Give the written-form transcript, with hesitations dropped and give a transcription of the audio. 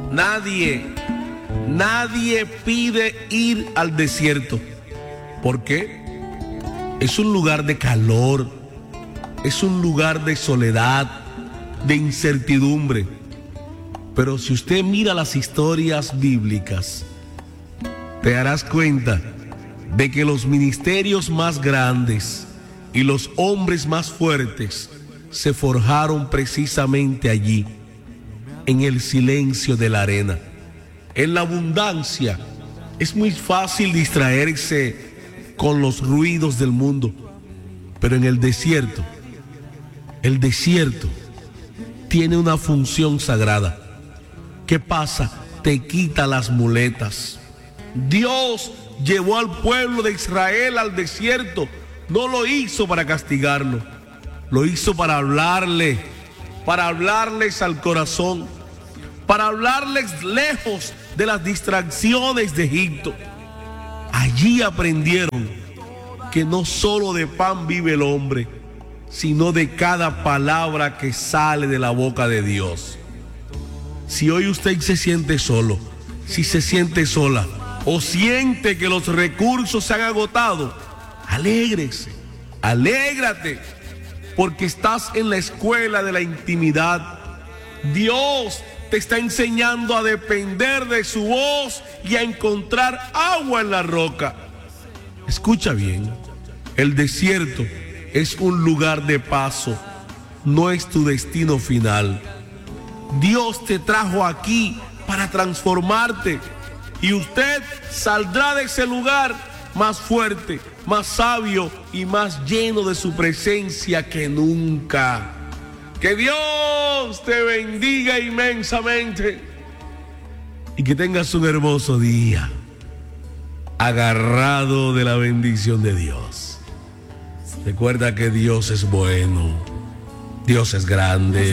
Nadie pide ir al desierto. ¿Por qué? Es un lugar de calor, es un lugar de soledad, de incertidumbre. Pero si usted mira las historias bíblicas, te darás cuenta de que los ministerios más grandes y los hombres más fuertes se forjaron precisamente allí, en el silencio de la arena. En la abundancia es muy fácil distraerse con los ruidos del mundo, pero en el desierto tiene una función sagrada. ¿Qué pasa? Te quita las muletas. Dios llevó al pueblo de Israel al desierto. No lo hizo para castigarlo, lo hizo para hablarles al corazón, para hablarles lejos de las distracciones de Egipto. Allí aprendieron que no solo de pan vive el hombre, sino de cada palabra que sale de la boca de Dios. Si hoy usted se siente solo, si se siente sola, o siente que los recursos se han agotado, alégrese, alégrate, porque estás en la escuela de la intimidad. Dios te está enseñando a depender de su voz y a encontrar agua en la roca. Escucha bien, el desierto es un lugar de paso, no es tu destino final. Dios te trajo aquí para transformarte y usted saldrá de ese lugar más fuerte, más sabio y más lleno de su presencia que nunca. Que Dios te bendiga inmensamente y que tengas un hermoso día, agarrado de la bendición de Dios. Recuerda que Dios es bueno, Dios es grande.